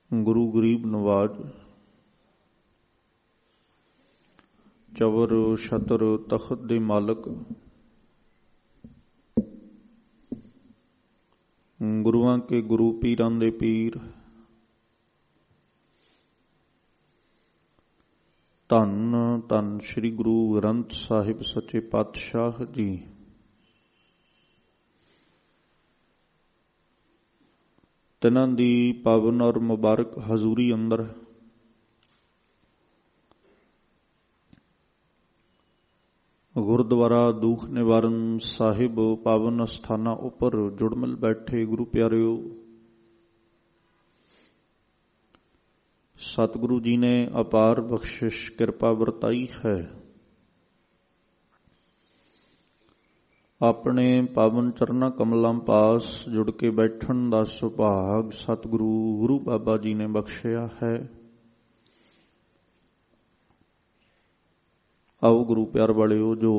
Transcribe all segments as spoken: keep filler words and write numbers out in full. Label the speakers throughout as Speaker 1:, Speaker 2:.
Speaker 1: ਗੁਰੂ ਗਰੀਬ ਨਵਾਜ, ਚਵਰ ਛਤਰ ਤਖਤ ਦੇ ਮਾਲਕ, ਗੁਰੂਆਂ ਕੇ ਗੁਰੂ ਪੀਰਾਂ ਦੇ ਪੀਰ, ਧੰਨ ਧੰਨ ਸ੍ਰੀ ਗੁਰੂ ਗ੍ਰੰਥ ਸਾਹਿਬ ਸੱਚੇ ਪਾਤਸ਼ਾਹ ਜੀ। ਤਿਨਾਂ ਦੀ ਪਾਵਨ ਔਰ ਮੁਬਾਰਕ ਹਜ਼ੂਰੀ ਅੰਦਰ ਗੁਰਦੁਆਰਾ ਦੂਖ ਨਿਵਾਰਨ ਸਾਹਿਬ ਪਾਵਨ ਅਸਥਾਨਾਂ ਉੱਪਰ ਜੁੜਮਿਲ ਬੈਠੇ ਗੁਰੂ ਪਿਆਰਿਓ, ਸਤਿਗੁਰੂ ਜੀ ਨੇ ਅਪਾਰ ਬਖਸ਼ਿਸ਼ ਕਿਰਪਾ ਵਰਤਾਈ ਹੈ। ਆਪਣੇ ਪਾਵਨ ਚਰਨਾਂ ਕਮਲਾਂ ਪਾਸ ਜੁੜ ਕੇ ਬੈਠਣ ਦਾ ਸੁਭਾਗ ਸਤਿਗੁਰੂ ਗੁਰੂ ਬਾਬਾ ਜੀ ਨੇ ਬਖਸ਼ਿਆ ਹੈ। ਆਓ ਗੁਰੂ ਪਿਆਰ ਵਾਲਿਓ, ਜੋ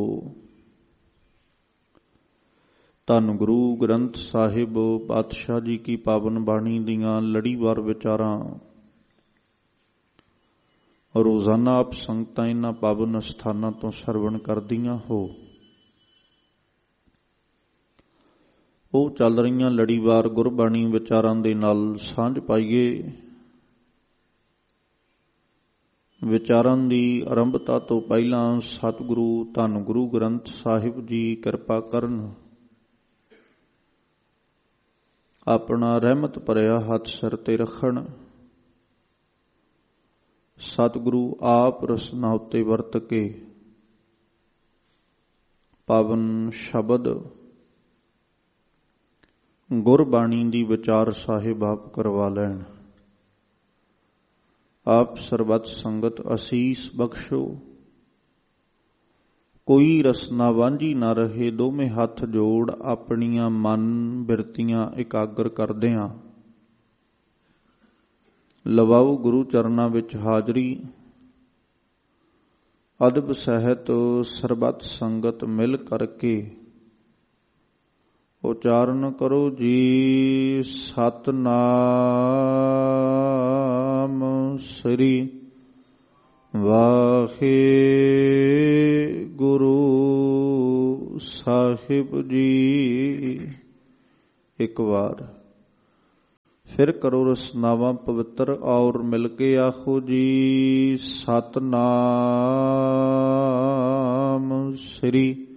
Speaker 1: ਧੰਨ ਗੁਰੂ ਗ੍ਰੰਥ ਸਾਹਿਬ ਪਾਤਸ਼ਾਹ ਜੀ ਕੀ ਪਾਵਨ ਬਾਣੀ ਦੀਆਂ ਲੜੀਵਾਰ ਵਿਚਾਰਾਂ ਰੋਜ਼ਾਨਾ ਆਪ ਸੰਗਤਾਂ ਇਹਨਾਂ ਪਾਵਨ ਸਥਾਨਾਂ ਤੋਂ ਸਰਵਣ ਕਰਦੀਆਂ ਹੋ, ਉਹ ਚੱਲ ਰਹੀਆਂ ਲੜੀਵਾਰ ਗੁਰਬਾਣੀ ਵਿਚਾਰਾਂ ਦੇ ਨਾਲ ਸਾਂਝ ਪਾਈਏ। ਵਿਚਾਰਾਂ ਦੀ ਆਰੰਭਤਾ ਤੋਂ ਪਹਿਲਾਂ ਸਤਿਗੁਰੂ ਧੰਨ ਗੁਰੂ ਗ੍ਰੰਥ ਸਾਹਿਬ ਜੀ ਕਿਰਪਾ ਕਰਨ, ਆਪਣਾ ਰਹਿਮਤ ਭਰਿਆ ਹੱਥ ਸਿਰ ਤੇ ਰੱਖਣ। ਸਤਿਗੁਰੂ ਆਪ ਰਸਨਾ ਉੱਤੇ ਵਰਤ ਕੇ ਪਾਵਨ ਸ਼ਬਦ ਗੁਰਬਾਣੀ ਦੀ ਵਿਚਾਰ ਸਾਹਿਬ ਆਪ ਕਰਵਾ ਲੈਣ। ਆਪ ਸਰਬੱਤ ਸੰਗਤ ਅਸੀਸ ਬਖਸ਼ੋ, ਕੋਈ ਰਸਨਾ ਵਾਂਝੀ ਨਾ ਰਹੇ। ਦੋਵੇਂ ਹੱਥ ਜੋੜ ਆਪਣੀਆਂ ਮਨ ਬਿਰਤੀਆਂ ਇਕਾਗਰ ਕਰਦਿਆਂ ਲਵਾਓ ਗੁਰੂ ਚਰਨਾਂ ਵਿੱਚ ਹਾਜ਼ਰੀ। ਅਦਬ ਸਹਿਤ ਸਰਬੱਤ ਸੰਗਤ ਮਿਲ ਕਰਕੇ ਉਚਾਰਨ ਕਰੋ ਜੀ ਸਤਿਨਾਮ ਸ੍ਰੀ ਵਾਹਿਗੁਰੂ ਸਾਹਿਬ ਜੀ। ਇੱਕ ਵਾਰ ਫਿਰ ਕਰੋ ਰਸਨਾਵਾਂ ਪਵਿੱਤਰ ਔਰ ਮਿਲ ਕੇ ਆਖੋ ਜੀ ਸਤਿਨਾਮ ਸ੍ਰੀ